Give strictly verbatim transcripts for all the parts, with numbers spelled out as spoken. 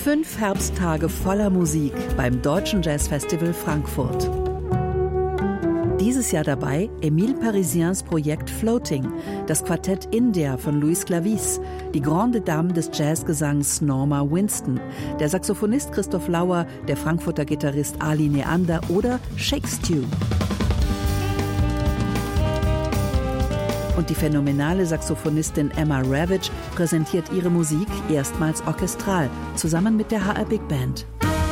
Fünf Herbsttage voller Musik beim Deutschen Jazzfestival Frankfurt. Dieses Jahr dabei Émile Parisiens Projekt Floating, das Quartett India von Louis Clavis, die Grande Dame des Jazzgesangs Norma Winston, der Saxophonist Christoph Lauer, der Frankfurter Gitarrist Ali Neander oder Shake Stew. Und die phänomenale Saxophonistin Emma Ravitch präsentiert ihre Musik erstmals orchestral, zusammen mit der H R Big Band.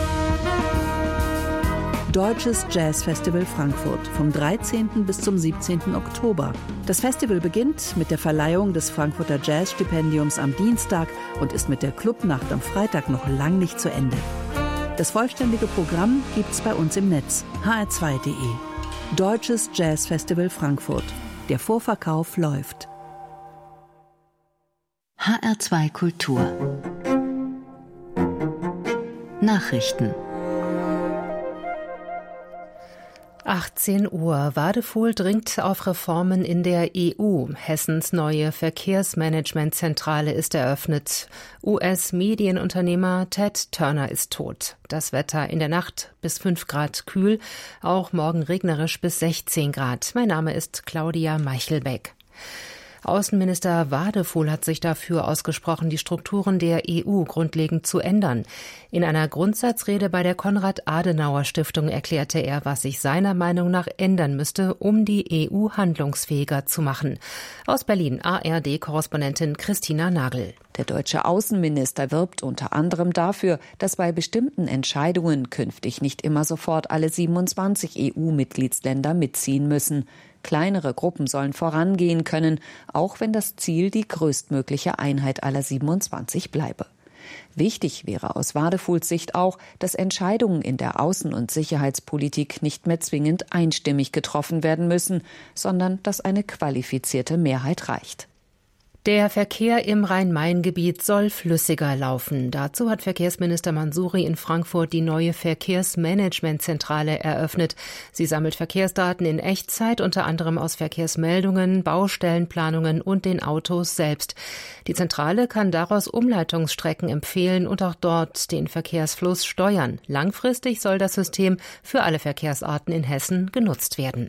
Deutsches Jazzfestival Frankfurt vom dreizehnten bis zum siebzehnten Oktober. Das Festival beginnt mit der Verleihung des Frankfurter Jazzstipendiums am Dienstag und ist mit der Clubnacht am Freitag noch lang nicht zu Ende. Das vollständige Programm gibt's bei uns im Netz h r zwei punkt de. Deutsches Jazzfestival Frankfurt. Der Vorverkauf läuft. H R zwei Kultur. Nachrichten. achtzehn Uhr. Wadefuhl dringt auf Reformen in der E U. Hessens neue Verkehrsmanagementzentrale ist eröffnet. U S-Medienunternehmer Ted Turner ist tot. Das Wetter in der Nacht bis fünf Grad kühl, auch morgen regnerisch bis sechzehn Grad. Mein Name ist Claudia Meichelbeck. Außenminister Wadefuhl hat sich dafür ausgesprochen, die Strukturen der E U grundlegend zu ändern. In einer Grundsatzrede bei der Konrad-Adenauer-Stiftung erklärte er, was sich seiner Meinung nach ändern müsste, um die E U handlungsfähiger zu machen. Aus Berlin A R D-Korrespondentin Christina Nagel. Der deutsche Außenminister wirbt unter anderem dafür, dass bei bestimmten Entscheidungen künftig nicht immer sofort alle siebenundzwanzig E U-Mitgliedsländer mitziehen müssen. Kleinere Gruppen sollen vorangehen können, auch wenn das Ziel die größtmögliche Einheit aller siebenundzwanzig bleibe. Wichtig wäre aus Wadefuhls Sicht auch, dass Entscheidungen in der Außen- und Sicherheitspolitik nicht mehr zwingend einstimmig getroffen werden müssen, sondern dass eine qualifizierte Mehrheit reicht. Der Verkehr im Rhein-Main-Gebiet soll flüssiger laufen. Dazu hat Verkehrsminister Mansouri in Frankfurt die neue Verkehrsmanagementzentrale eröffnet. Sie sammelt Verkehrsdaten in Echtzeit, unter anderem aus Verkehrsmeldungen, Baustellenplanungen und den Autos selbst. Die Zentrale kann daraus Umleitungsstrecken empfehlen und auch dort den Verkehrsfluss steuern. Langfristig soll das System für alle Verkehrsarten in Hessen genutzt werden.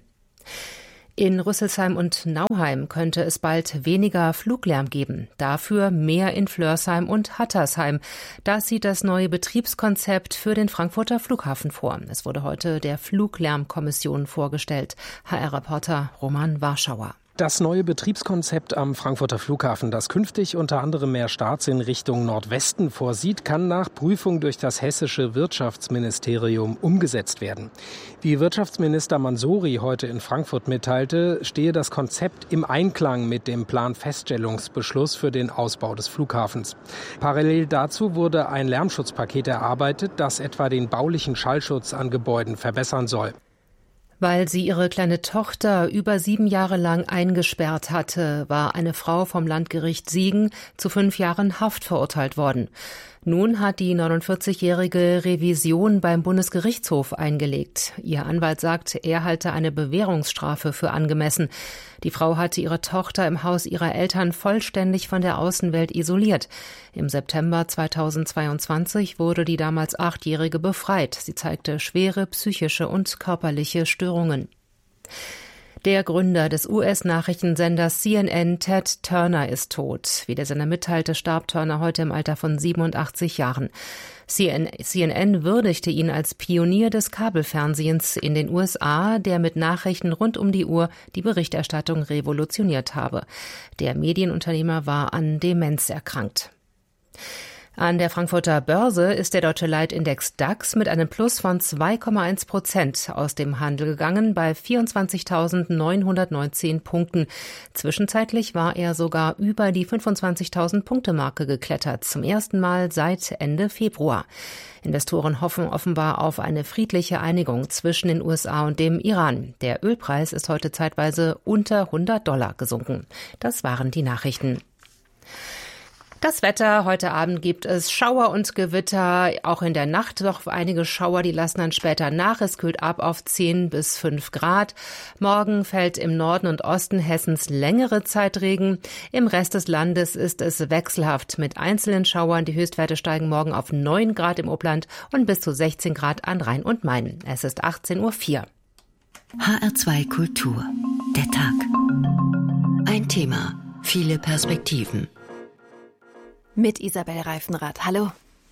In Rüsselsheim und Nauheim könnte es bald weniger Fluglärm geben, dafür mehr in Flörsheim und Hattersheim. Das sieht das neue Betriebskonzept für den Frankfurter Flughafen vor. Es wurde heute der Fluglärmkommission vorgestellt. H R-Reporter Roman Warschauer. Das neue Betriebskonzept am Frankfurter Flughafen, das künftig unter anderem mehr Starts in Richtung Nordwesten vorsieht, kann nach Prüfung durch das hessische Wirtschaftsministerium umgesetzt werden. Wie Wirtschaftsminister Mansouri heute in Frankfurt mitteilte, stehe das Konzept im Einklang mit dem Planfeststellungsbeschluss für den Ausbau des Flughafens. Parallel dazu wurde ein Lärmschutzpaket erarbeitet, das etwa den baulichen Schallschutz an Gebäuden verbessern soll. Weil sie ihre kleine Tochter über sieben Jahre lang eingesperrt hatte, war eine Frau vom Landgericht Siegen zu fünf Jahren Haft verurteilt worden. Nun hat die neunundvierzigjährige Revision beim Bundesgerichtshof eingelegt. Ihr Anwalt sagt, er halte eine Bewährungsstrafe für angemessen. Die Frau hatte ihre Tochter im Haus ihrer Eltern vollständig von der Außenwelt isoliert. Im September zweitausendzweiundzwanzig wurde die damals Achtjährige befreit. Sie zeigte schwere psychische und körperliche Störungen. Der Gründer des U S-Nachrichtensenders C N N, Ted Turner, ist tot. Wie der Sender mitteilte, starb Turner heute im Alter von siebenundachtzig Jahren. C N N würdigte ihn als Pionier des Kabelfernsehens in den U S A, der mit Nachrichten rund um die Uhr die Berichterstattung revolutioniert habe. Der Medienunternehmer war an Demenz erkrankt. An der Frankfurter Börse ist der deutsche Leitindex DAX mit einem Plus von zwei Komma eins Prozent aus dem Handel gegangen bei vierundzwanzigtausendneunhundertneunzehn Punkten. Zwischenzeitlich war er sogar über die fünfundzwanzigtausend Punkte Marke geklettert, zum ersten Mal seit Ende Februar. Investoren hoffen offenbar auf eine friedliche Einigung zwischen den U S A und dem Iran. Der Ölpreis ist heute zeitweise unter hundert Dollar gesunken. Das waren die Nachrichten. Das Wetter, heute Abend gibt es Schauer und Gewitter, auch in der Nacht noch einige Schauer, die lassen dann später nach. Es kühlt ab auf zehn bis fünf Grad. Morgen fällt im Norden und Osten Hessens längere Zeit Regen. Im Rest des Landes ist es wechselhaft mit einzelnen Schauern. Die Höchstwerte steigen morgen auf neun Grad im Upland und bis zu sechzehn Grad an Rhein und Main. Es ist achtzehn Uhr vier. H R zwei Kultur. Der Tag. Ein Thema, viele Perspektiven. Mit Isabel Reifenrath. Hallo.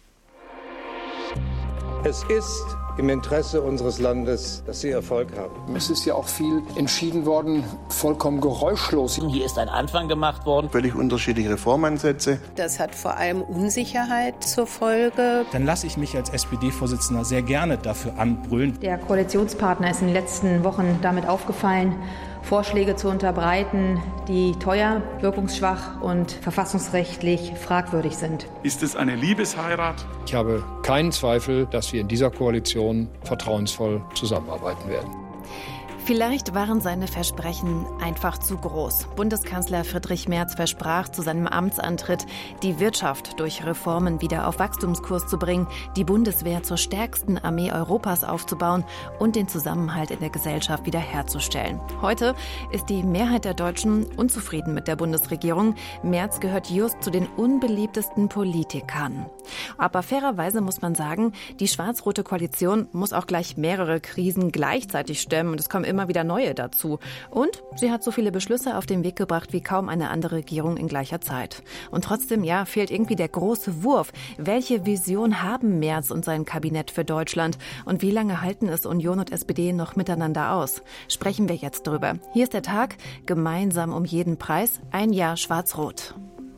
Es ist im Interesse unseres Landes, dass Sie Erfolg haben. Es ist ja auch viel entschieden worden, vollkommen geräuschlos. Hier ist ein Anfang gemacht worden. Völlig unterschiedliche Reformansätze. Das hat vor allem Unsicherheit zur Folge. Dann lasse ich mich als S P D-Vorsitzender sehr gerne dafür anbrüllen. Der Koalitionspartner ist in den letzten Wochen damit aufgefallen, Vorschläge zu unterbreiten, die teuer, wirkungsschwach und verfassungsrechtlich fragwürdig sind. Ist es eine Liebesheirat? Ich habe keinen Zweifel, dass wir in dieser Koalition vertrauensvoll zusammenarbeiten werden. Vielleicht waren seine Versprechen einfach zu groß. Bundeskanzler Friedrich Merz versprach zu seinem Amtsantritt, die Wirtschaft durch Reformen wieder auf Wachstumskurs zu bringen, die Bundeswehr zur stärksten Armee Europas aufzubauen und den Zusammenhalt in der Gesellschaft wiederherzustellen. Heute ist die Mehrheit der Deutschen unzufrieden mit der Bundesregierung. Merz gehört just zu den unbeliebtesten Politikern. Aber fairerweise muss man sagen, die schwarz-rote Koalition muss auch gleich mehrere Krisen gleichzeitig stemmen und es kommen immer wieder neue dazu. Und sie hat so viele Beschlüsse auf den Weg gebracht wie kaum eine andere Regierung in gleicher Zeit. Und trotzdem, ja, fehlt irgendwie der große Wurf. Welche Vision haben Merz und sein Kabinett für Deutschland? Und wie lange halten es Union und S P D noch miteinander aus? Sprechen wir jetzt drüber. Hier ist der Tag, gemeinsam um jeden Preis, ein Jahr schwarz-rot.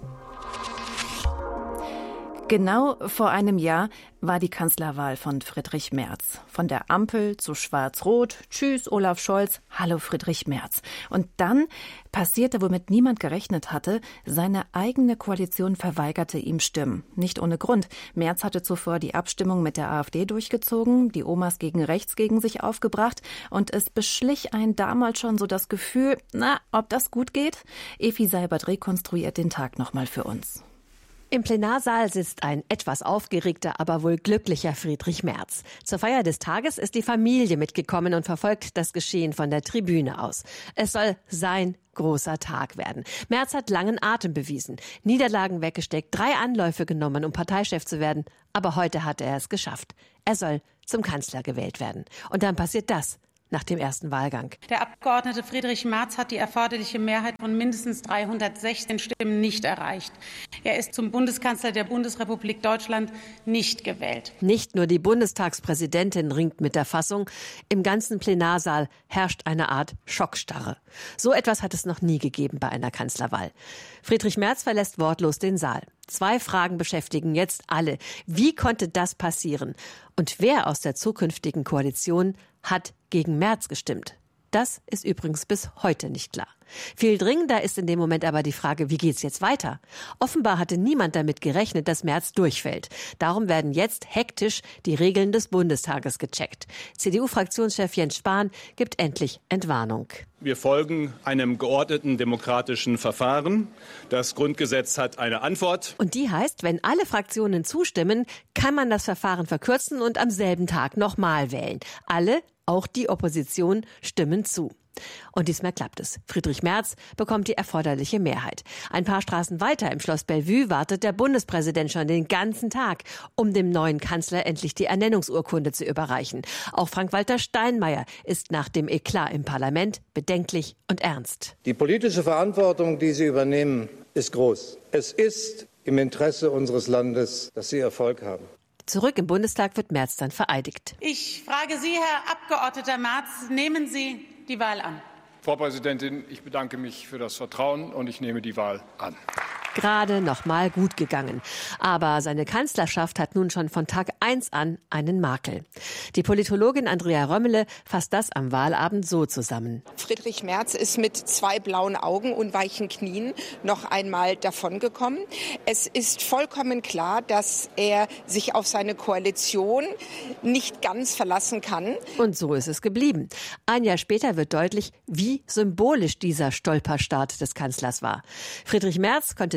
Genau vor einem Jahr war die Kanzlerwahl von Friedrich Merz. Von der Ampel zu Schwarz-Rot. Tschüss, Olaf Scholz. Hallo, Friedrich Merz. Und dann passierte, womit niemand gerechnet hatte. Seine eigene Koalition verweigerte ihm Stimmen. Nicht ohne Grund. Merz hatte zuvor die Abstimmung mit der AfD durchgezogen, die Omas gegen rechts gegen sich aufgebracht. Und es beschlich einen damals schon so das Gefühl, na, ob das gut geht? Efi Seibert rekonstruiert den Tag nochmal für uns. Im Plenarsaal sitzt ein etwas aufgeregter, aber wohl glücklicher Friedrich Merz. Zur Feier des Tages ist die Familie mitgekommen und verfolgt das Geschehen von der Tribüne aus. Es soll sein großer Tag werden. Merz hat langen Atem bewiesen, Niederlagen weggesteckt, drei Anläufe genommen, um Parteichef zu werden. Aber heute hat er es geschafft. Er soll zum Kanzler gewählt werden. Und dann passiert das. Nach dem ersten Wahlgang. Der Abgeordnete Friedrich Merz hat die erforderliche Mehrheit von mindestens dreihundertsechzehn Stimmen nicht erreicht. Er ist zum Bundeskanzler der Bundesrepublik Deutschland nicht gewählt. Nicht nur die Bundestagspräsidentin ringt mit der Fassung. Im ganzen Plenarsaal herrscht eine Art Schockstarre. So etwas hat es noch nie gegeben bei einer Kanzlerwahl. Friedrich Merz verlässt wortlos den Saal. Zwei Fragen beschäftigen jetzt alle. Wie konnte das passieren? Und wer aus der zukünftigen Koalition hat gegen Merz gestimmt? Das ist übrigens bis heute nicht klar. Viel dringender ist in dem Moment aber die Frage, wie geht's jetzt weiter? Offenbar hatte niemand damit gerechnet, dass Merz durchfällt. Darum werden jetzt hektisch die Regeln des Bundestages gecheckt. C D U-Fraktionschef Jens Spahn gibt endlich Entwarnung. Wir folgen einem geordneten demokratischen Verfahren. Das Grundgesetz hat eine Antwort. Und die heißt, wenn alle Fraktionen zustimmen, kann man das Verfahren verkürzen und am selben Tag nochmal wählen. Alle, auch die Opposition, stimmen zu. Und diesmal klappt es. Friedrich Merz bekommt die erforderliche Mehrheit. Ein paar Straßen weiter im Schloss Bellevue wartet der Bundespräsident schon den ganzen Tag, um dem neuen Kanzler endlich die Ernennungsurkunde zu überreichen. Auch Frank-Walter Steinmeier ist nach dem Eklat im Parlament bedenklich und ernst. Die politische Verantwortung, die Sie übernehmen, ist groß. Es ist im Interesse unseres Landes, dass Sie Erfolg haben. Zurück im Bundestag wird Merz dann vereidigt. Ich frage Sie, Herr Abgeordneter Merz, nehmen Sie die Wahl an? Frau Präsidentin, ich bedanke mich für das Vertrauen und ich nehme die Wahl an. Gerade noch mal gut gegangen. Aber seine Kanzlerschaft hat nun schon von Tag eins an einen Makel. Die Politologin Andrea Römmele fasst das am Wahlabend so zusammen. Friedrich Merz ist mit zwei blauen Augen und weichen Knien noch einmal davongekommen. Es ist vollkommen klar, dass er sich auf seine Koalition nicht ganz verlassen kann. Und so ist es geblieben. Ein Jahr später wird deutlich, wie symbolisch dieser Stolperstart des Kanzlers war. Friedrich Merz konnte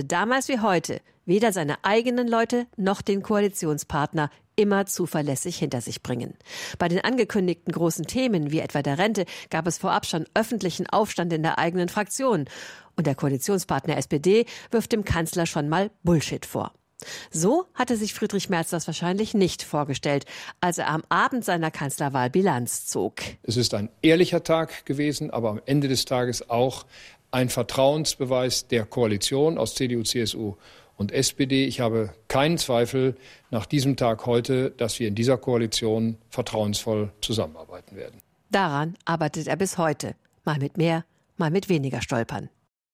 damals wie heute weder seine eigenen Leute noch den Koalitionspartner immer zuverlässig hinter sich bringen. Bei den angekündigten großen Themen wie etwa der Rente gab es vorab schon öffentlichen Aufstand in der eigenen Fraktion. Und der Koalitionspartner S P D wirft dem Kanzler schon mal Bullshit vor. So hatte sich Friedrich Merz das wahrscheinlich nicht vorgestellt, als er am Abend seiner Kanzlerwahl Bilanz zog. Es ist ein ehrlicher Tag gewesen, aber am Ende des Tages auch ein Vertrauensbeweis der Koalition aus C D U, C S U und S P D. Ich habe keinen Zweifel nach diesem Tag heute, dass wir in dieser Koalition vertrauensvoll zusammenarbeiten werden. Daran arbeitet er bis heute. Mal mit mehr, mal mit weniger Stolpern.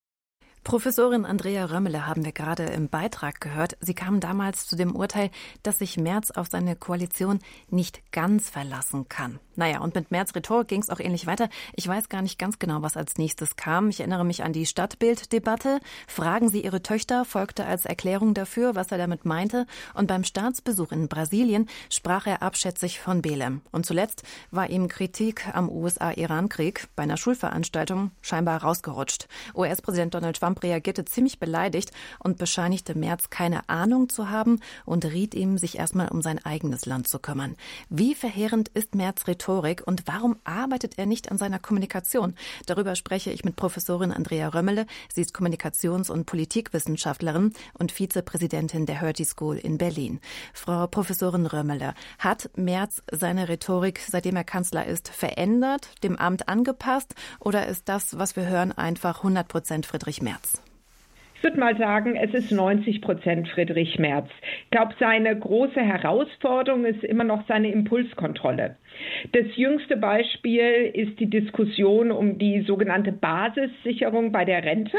Professorin Andrea Römmele haben wir gerade im Beitrag gehört. Sie kam damals zu dem Urteil, dass sich Merz auf seine Koalition nicht ganz verlassen kann. Naja, und mit Merz' Rhetorik ging es auch ähnlich weiter. Ich weiß gar nicht ganz genau, was als nächstes kam. Ich erinnere mich an die Stadtbild-Debatte. Fragen Sie Ihre Töchter folgte als Erklärung dafür, was er damit meinte. Und beim Staatsbesuch in Brasilien sprach er abschätzig von Belem. Und zuletzt war ihm Kritik am U S A-Iran-Krieg bei einer Schulveranstaltung scheinbar rausgerutscht. U S-Präsident Donald Trump reagierte ziemlich beleidigt und bescheinigte Merz, keine Ahnung zu haben und riet ihm, sich erstmal um sein eigenes Land zu kümmern. Wie verheerend ist Merz' Rhetorik und warum arbeitet er nicht an seiner Kommunikation? Darüber spreche ich mit Professorin Andrea Römmele. Sie ist Kommunikations- und Politikwissenschaftlerin und Vizepräsidentin der Hertie School in Berlin. Frau Professorin Römmele, hat Merz seine Rhetorik, seitdem er Kanzler ist, verändert, dem Amt angepasst oder ist das, was wir hören, einfach hundert Prozent Friedrich Merz? Ich würde mal sagen, es ist neunzig Prozent Friedrich Merz. Ich glaube, seine große Herausforderung ist immer noch seine Impulskontrolle. Das jüngste Beispiel ist die Diskussion um die sogenannte Basissicherung bei der Rente.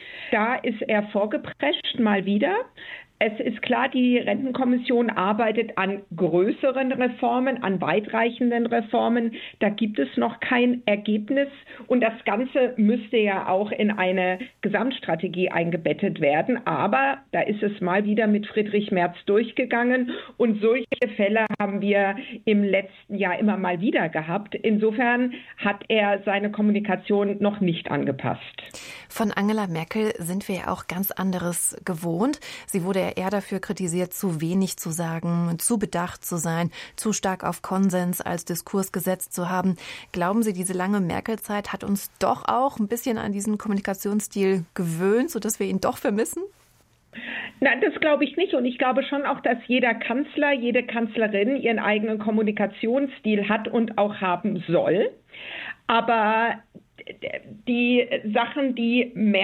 Da ist er vorgeprescht, mal wieder. Es ist klar, die Rentenkommission arbeitet an größeren Reformen, an weitreichenden Reformen. Da gibt es noch kein Ergebnis. Und das Ganze müsste ja auch in eine Gesamtstrategie eingebettet werden. Aber da ist es mal wieder mit Friedrich Merz durchgegangen. Und solche Fälle haben wir im letzten Jahr immer mal wieder gehabt. Insofern hat er seine Kommunikation noch nicht angepasst. Von Angela Merkel sind wir ja auch ganz anderes gewohnt. Sie wurde ja eher dafür kritisiert, zu wenig zu sagen, zu bedacht zu sein, zu stark auf Konsens als Diskurs gesetzt zu haben. Glauben Sie, diese lange Merkel-Zeit hat uns doch auch ein bisschen an diesen Kommunikationsstil gewöhnt, sodass wir ihn doch vermissen? Nein, das glaube ich nicht. Und ich glaube schon auch, dass jeder Kanzler, jede Kanzlerin ihren eigenen Kommunikationsstil hat und auch haben soll. Aber die Sachen, die Merkel